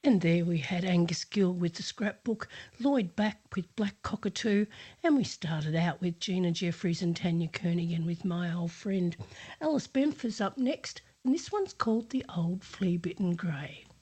And there we had Angus Gill with the scrapbook, Lloyd Back with Black Cockatoo, and we started out with Gina Jeffries and Tanya Kernigan with My Old Friend. Alice Benford's up next, and this one's called The Old Flea-Bitten Grey.